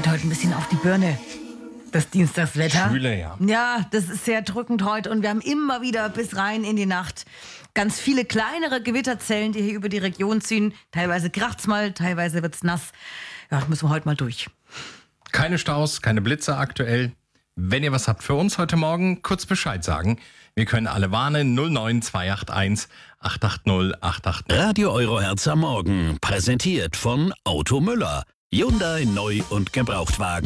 geht heute ein bisschen auf die Birne. Das Dienstagswetter. Schwüle, ja. Ja, das ist sehr drückend heute und wir haben immer wieder bis rein in die Nacht ganz viele kleinere Gewitterzellen, die hier über die Region ziehen. Teilweise kracht's mal, teilweise wird's nass. Ja, das müssen wir heute mal durch. Keine Staus, keine Blitze aktuell. Wenn ihr was habt für uns heute Morgen, kurz Bescheid sagen. Wir können alle warnen. 09281 880 880. Radio Euro Herz am Morgen. Präsentiert von Auto Müller. Hyundai Neu- und Gebrauchtwagen.